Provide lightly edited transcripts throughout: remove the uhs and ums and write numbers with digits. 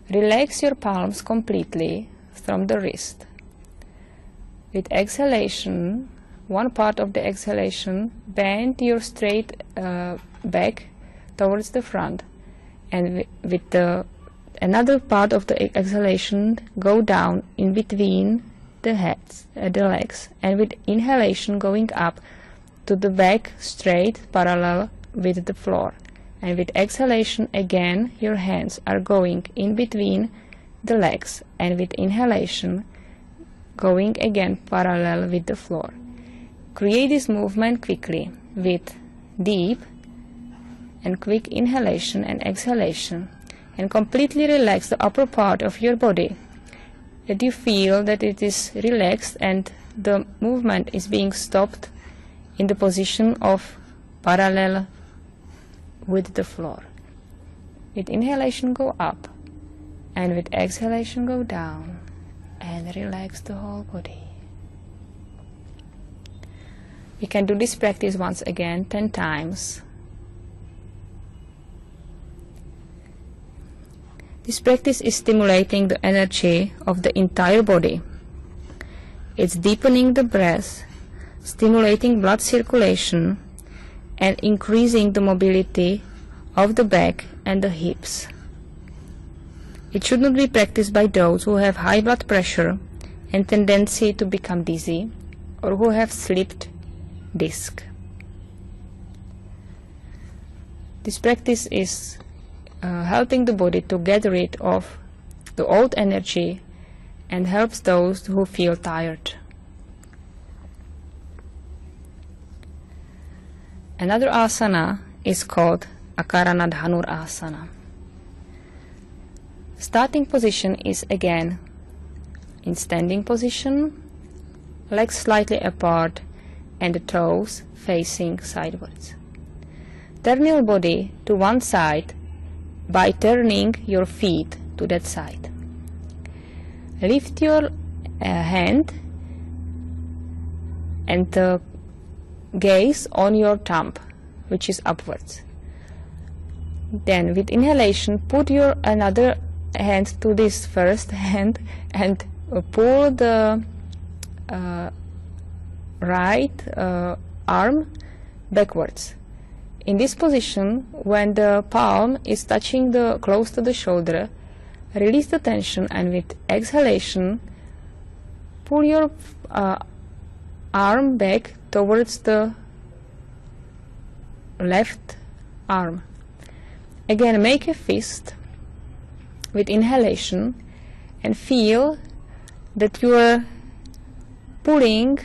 Relax your palms completely from the wrist. With exhalation, one part of the exhalation, bend your straight back towards the front, and with the another part of the exhalation, go down in between the legs, and with inhalation going up to the back straight parallel with the floor, and with exhalation again your hands are going in between the legs, and with inhalation going again parallel with the floor. Create this movement quickly with deep and quick inhalation and exhalation, and completely relax the upper part of your body, that you feel that it is relaxed and the movement is being stopped in the position of parallel with the floor. With inhalation go up, and with exhalation go down, and relax the whole body. We can do this practice once again 10 times. This practice is stimulating the energy of the entire body. It's deepening the breath, stimulating blood circulation, and increasing the mobility of the back and the hips. It should not be practiced by those who have high blood pressure and tendency to become dizzy, or who have slipped disc. This practice is helping the body to get rid of the old energy and helps those who feel tired. Another asana is called Akarana Dhanur Asana. Starting position is again in standing position, legs slightly apart and the toes facing sideways. Turn your body to one side by turning your feet to that side. Lift your hand and gaze on your thumb, which is upwards. Then with inhalation, put your another hand to this first hand and pull the right arm backwards. In this position, when the palm is touching close to the shoulder, release the tension, and with exhalation, pull your arm back towards the left arm. Again, make a fist with inhalation and feel that you are pulling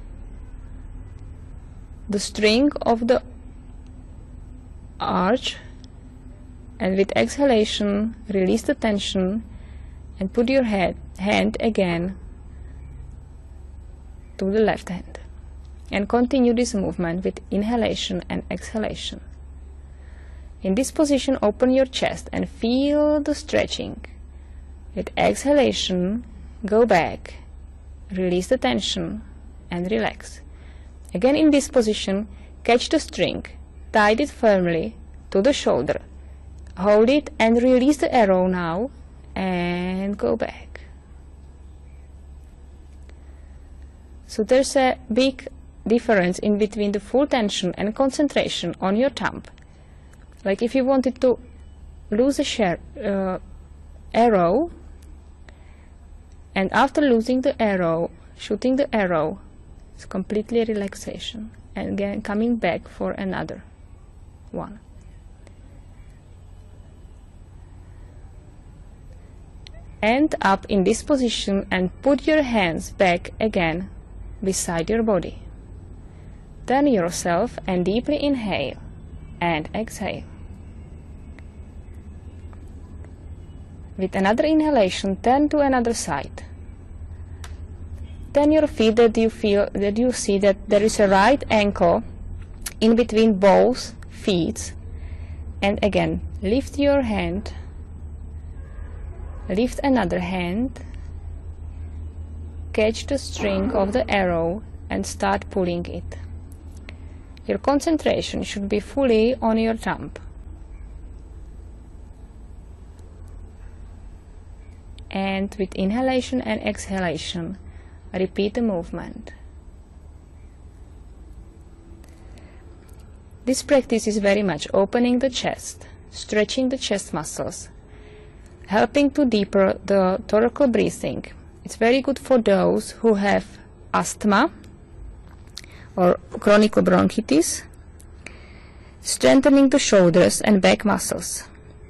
the string of the arch, and with exhalation release the tension and put your hand again to the left hand, and continue this movement with inhalation and exhalation. In this position, open your chest and feel the stretching. With exhalation, go back, release the tension and relax. Again in this position, catch the string, tie it firmly to the shoulder, hold it and release the arrow now and go back. So there's a big difference in between the full tension and concentration on your thumb. Like if you wanted to lose a arrow, and after losing the arrow, shooting the arrow, it's completely relaxation, and again coming back for another one. End up in this position and put your hands back again beside your body. Turn yourself and deeply inhale and exhale. With another inhalation, turn to another side. Turn your feet that you see that there is a right ankle in between both feet, and again lift your hand, lift another hand, catch the string of the arrow and start pulling it. Your concentration should be fully on your thumb. and with inhalation and exhalation, repeat the movement. This practice is very much opening the chest, stretching the chest muscles, helping to deepen the thoracic breathing. It's very good for those who have asthma or chronic bronchitis, strengthening the shoulders and back muscles.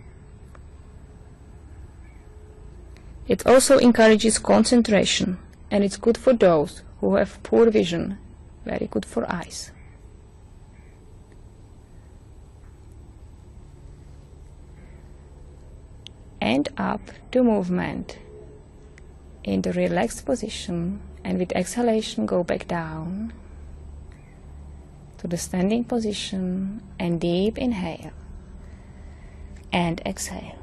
It also encourages concentration, and it's good for those who have poor vision, very good for eyes. And up the movement in the relaxed position, and with exhalation go back down to the standing position, and deep inhale and exhale,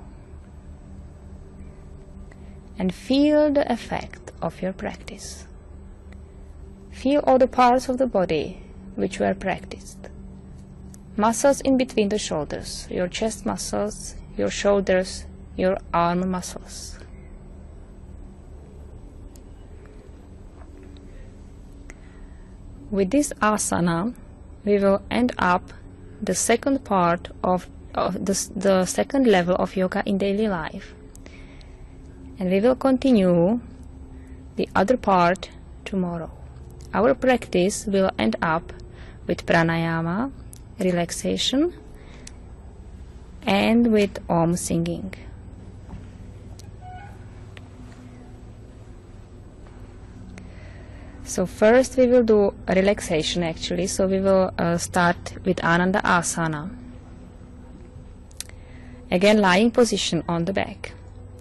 and feel the effect of your practice. Feel all the parts of the body which were practiced. Muscles in between the shoulders, your chest muscles, your shoulders, your arm muscles. With this asana, we will end up the second part of the second level of yoga in daily life. And we will continue the other part tomorrow. Our practice will end up with pranayama, relaxation, and with Om singing. So first we will do a relaxation actually, so we will start with Ananda Asana. Again, lying position on the back.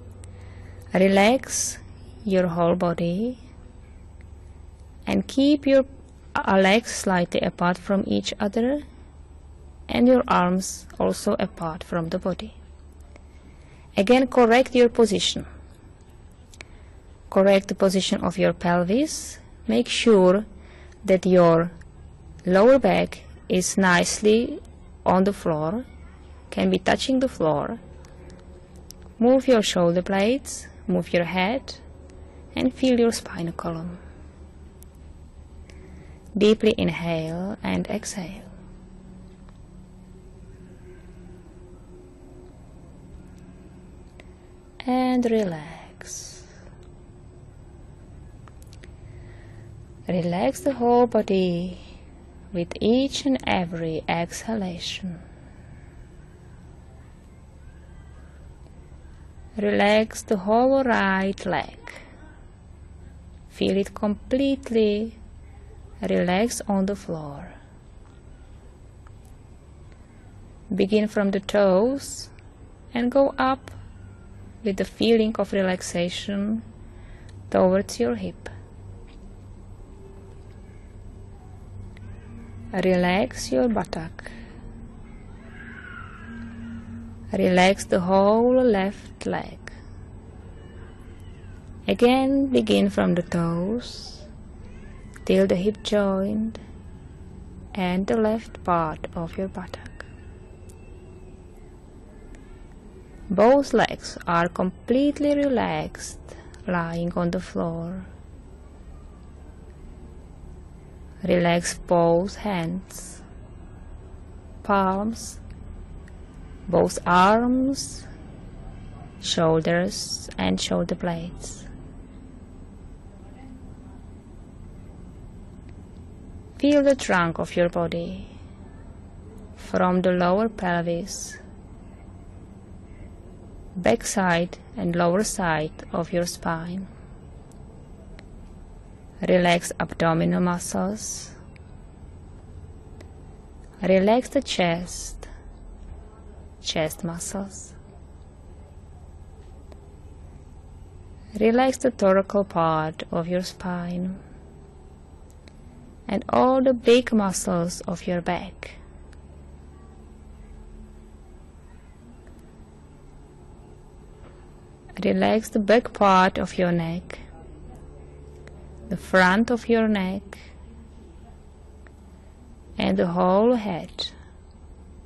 Relax your whole body and keep your legs slightly apart from each other and your arms also apart from the body. Again, correct your position. Correct the position of your pelvis. Make sure that your lower back is nicely on the floor, can be touching the floor. Move your shoulder blades, move your head, and feel your spinal column. Deeply inhale and exhale. And relax. Relax the whole body with each and every exhalation. Relax the whole right leg. Feel it completely relax on the floor. Begin from the toes and go up with the feeling of relaxation towards your hip. Relax your buttock. Relax the whole left leg. Again, begin from the toes till the hip joint and the left part of your buttock. Both legs are completely relaxed, lying on the floor. Relax both hands, palms, both arms, shoulders and shoulder blades. Feel the trunk of your body from the lower pelvis, back side and lower side of your spine. Relax abdominal muscles. Relax the chest muscles. Relax the thoracic part of your spine and all the big muscles of your back. Relax the back part of your neck, the front of your neck, and the whole head.